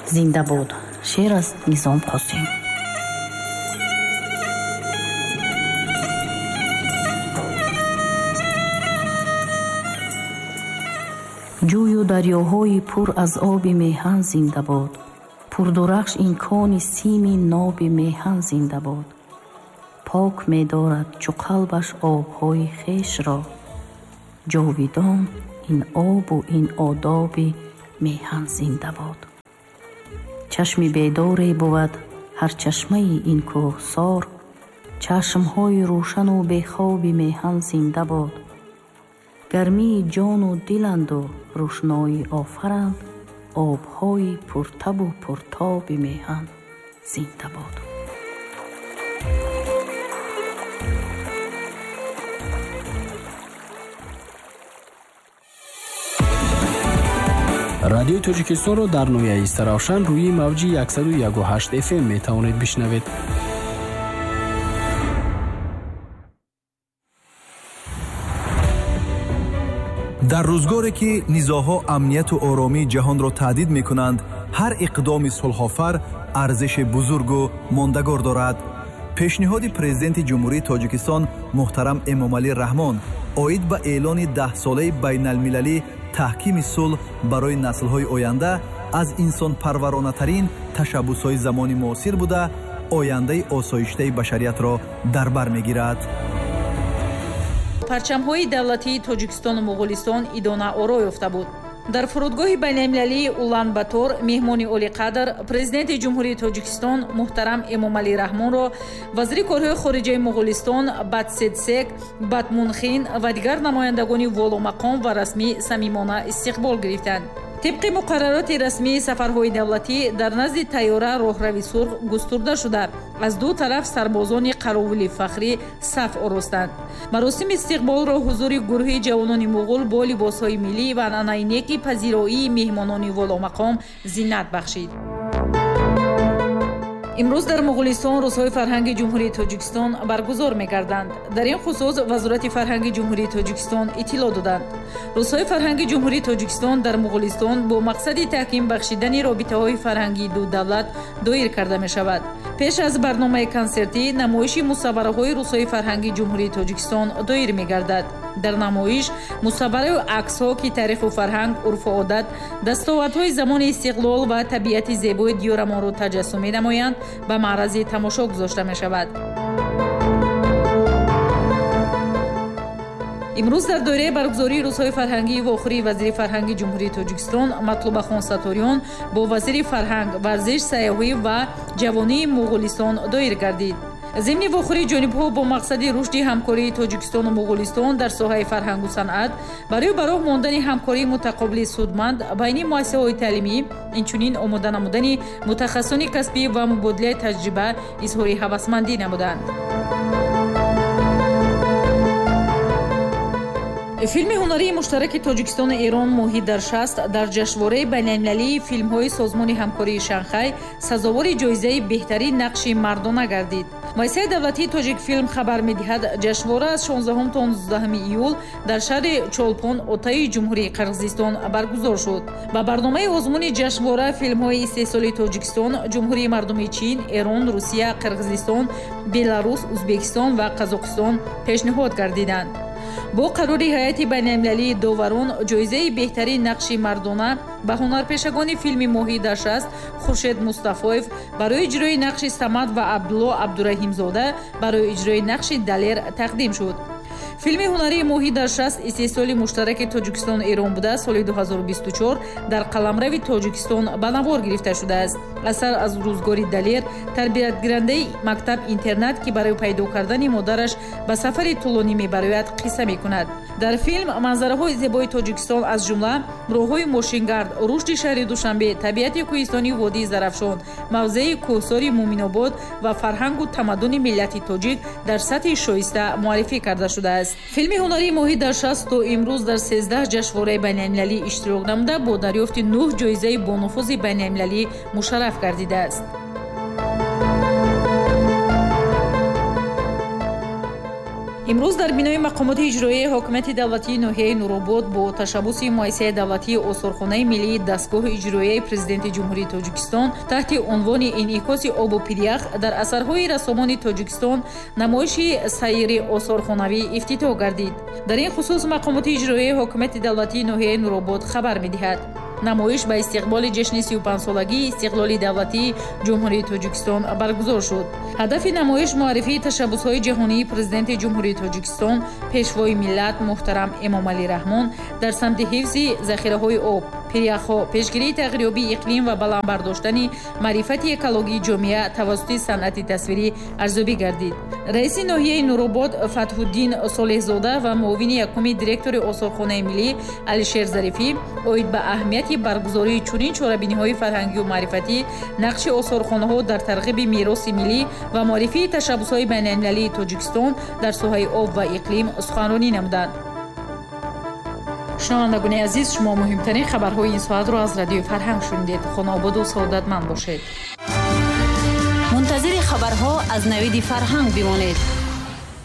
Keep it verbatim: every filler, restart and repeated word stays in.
زنده باد. شعر از نظام قاسم. جوی و دریاهای پر از آب میهن زنده باد. پردرخش این کان سیم ناب میهن زنده باد. پاک می دارد چو قلبش آبهای خیش را. جاویدان این آب و این آداب میهن زنده باد. چشم بیداری بود هر چشمه این کوهسار. چشمهای روشن و بیخواب میهن زنده باد. گرمی جان و دلند و روشنایی آفرند. آبهای پرتب و پرتاب میهن زنده باد. رادیوی تاجیکستان رو در نویه ایست روشن روی موجی صد و یک و هشت اف ام می توانید بشنوید. در روزگاری که نزاع‌ها امنیت و آرامی جهان را تهدید می‌کنند، هر اقدام صلح‌آفر ارزش بزرگ و ماندگار دارد. پیشنهاد پرزیدنت جمهوری تاجیکستان محترم امامعلی رحمان اوید به اعلان ده ساله بین المللی تحکیم صلح برای نسل‌های آینده از انسان پرورانه‌ترین تشبس‌های زمان معاصر بوده، آینده آسایشته بشریت را در بر می‌گیرد. парчамҳои давлатии тоҷикистону муғулистон идона оро ёфта буд. дар фурудгоҳи байналмилалии улан-батор меҳмони олиқадр президенти ҷумҳурии тоҷикистон муҳтарам эмомалӣ раҳмонро вазири корҳои хориҷаи муғулистон батседсек батмунхин ва дигар намояндагони воломақом ва расмӣ самимона истиқбол гирифтанд. طبق مقررات رسمی سفرهای دولتی در نزد طیاره راهروی سرخ گسترده شده از دو طرف سربازان قراول فخری صف آراستند. مراسم استقبال را حضور گروه جوانان مغول با لباسهای ملی و عنعنه نیک پذیرایی مهمانان والامقام زینت بخشید. امروز در مغولستان روزهای فرهنگ جمهوری تاجیکستان برگزار می‌گردند. در این خصوص وزارت فرهنگ جمهوری تاجیکستان اطلاع دادند. روزهای فرهنگ جمهوری تاجیکستان در مغولستان با مقصد تحکیم بخشیدن رابطه‌های فرهنگی دو دولت دایر کرده می‌شود. پیش از برنامه کنسرتی نمایش مصوره‌های روزهای فرهنگ جمهوری تاجیکستان دایر می‌گردد. در نمایش مصوره و عکس‌ها که تاریخ و فرهنگ، عرف و عادت، دستاوردهای زمان استقلال و طبیعت زیبای دیارمان را تجسم می‌نمایند به معرض تماشا گذاشته می‌شود. امروز در دوره برگزاری روزهای فرهنگی واخری وزیر فرهنگ جمهوری تاجیکستان مطلوب خان ستاریان با وزیر فرهنگ، ورزش، سیاحت و جوانی مغولستان دایر گردید. ضمن واخری جانب‌ها با مقصد رشد همکاری تاجیکستان و مغولستان در ساحه فرهنگ و صنعت برای براه ماندن همکاری متقابل سودمند بین مؤسسه‌های تعلیمی اینچنین آماده نمودن متخصصان کسبی و مبادله تجربه اظهار هوسمندی نمودند. فیلم هنری مشترک تاجیکستان و ایران ماهی در شصت در جشنواره بین‌المللی فیلم‌های سازمان همکاری شانگهای سزاوار جایزه بهترین نقش مردانه گردید. مؤسسه دولتی تاجیک فیلم خبر می‌دهد جشنواره از شانزدهم تا نوزدهم ایول در شهر چولپون اوتای جمهوری قرقیزستان برگزار شد. با برنامه آزمون جشنواره فیلم‌های استحصالی تاجیکستان، جمهوری مردمی چین، ایران، روسیه، قرقیزستان، بلاروس، ازبکستان و قزاقستان پیشنهاد گردیدند. با قراری هیئت بین‌المللی داوران جایزه بهترین نقش مردانه به هنرپیشگان فیلم ماهی در شصت خورشید مصطفی‌اف برای اجرای نقش صمد و عبدالله عبدالرحیم زاده برای اجرای نقش دلیر تقدیم شد. فیلم هنری ماهی در شصت استحصال مشترک تاجیکستان و ایران بوده سال دو هزار و بیست و چهار در قلمرو تاجیکستان به نوار گرفته شده است. اثر از روزگاری دلیر تربیتگیرنده مکتب اینترنت که برای پیدا کردن مادرش به سفر طولانی میبراید قصه میکند. در فیلم منظره‌های زیبای تاجیکستان از جمله راه‌های ماشینگرد، رشد شهر دوشنبه، طبیعت کوهستانی وادی زرافشان، موضع کوهسار مومن‌آباد و فرهنگ و تمدن ملت تاجیک در سطح شایسته معرفی کرده شده است. فیلم هنری ماهی در شصت تا امروز در سیزده جشنواره بین‌المللی اشتراک نموده با دریافت نه جایزه بانفوذ بین‌المللی مشرف گردیده است. имрӯз дар бинои мақомоти иҷроияи ҳокимияти давлатии ноҳияи нуробод бо ташаббуси муассисаи давлатии осорхонаи миллии дастгоҳи иҷроияи президенти ҷумҳурии тоҷикистон таҳти унвони инъикоси обу пирях дар асарҳои рассомони тоҷикистон намоиши сайри осорхонавӣ ифтитоҳ гардид. дар ин хусус мақомоти иҷроияи ҳокимияти давлатии ноҳияи нуробод хабар медиҳад. намоиш ба истиқболи ҷашни сию панҷсолагии истиқлоли давлатии ҷумҳурии тоҷикистон баргузор шуд. ҳадафи намоиш муаррифии ташаббусҳои ҷаҳонии президенти ҷумҳурии тоҷикистон пешвои миллат муҳтарам эмомалӣ раҳмон дар самти ҳифзи захираҳои об, пиряхҳо, пешгирии тағйирёбии иқлим ва баландбардоштани маърифати экологии ҷомеа тавассути санъати тасвирӣ арзёбӣ гардид. раиси ноҳияи нуробод фатҳуддин солеҳзода ва муовини якуми директори осорхонаи миллӣ алишер зарифӣ оид ба аҳамияти баргузории чунин чорабиниҳои фарҳангию маърифатӣ, нақши осорхонаҳо дар тарғиби мероси миллӣ ва муаррифии ташаббусҳои байналмилалии тоҷикистон дар соҳаи об ва иқлим суханронӣ намуданд. шунавандагони азиз, шумо муҳимтарин хабарҳои ин соатро аз радиои фарҳанг шунидед. хонободу саодатманд бошед. мунтазири хабарҳо аз навиди фарҳанг бимонед.